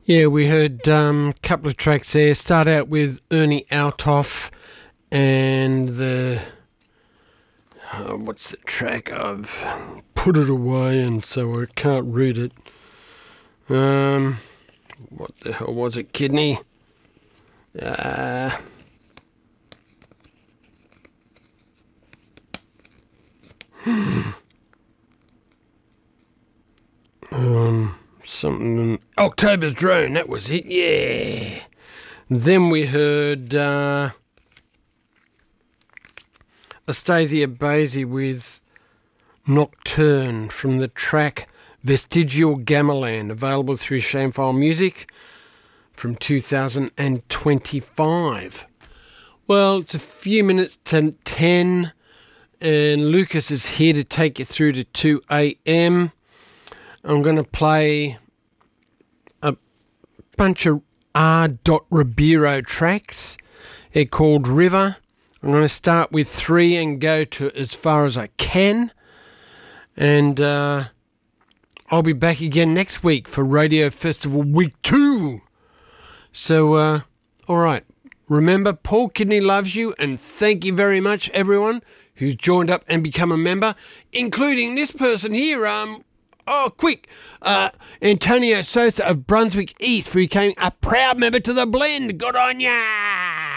Yeah, we heard a couple of tracks there. Start out with Ernie Altoff and the... what's the track? I've put it away and so I can't read it. What the hell was it, Kidney? Something... October's Drone, that was it, yeah. Then we heard Astasia Basie with Nocturne from the track Vestigial Gamelan, available through Shamefile Music from 2025. Well, it's a few minutes to 10 and Lucas is here to take you through to 2 a.m. I'm going to play a bunch of R. Ribeiro tracks. They're called River. I'm going to start with 3 and go to as far as I can. And I'll be back again next week for Radio Festival Week 2. So, all right. Remember, Paul Kidney loves you, and thank you very much, everyone who's joined up and become a member, including this person here. Antonio Sosa of Brunswick East, for becoming a proud member to the blend. Good on ya!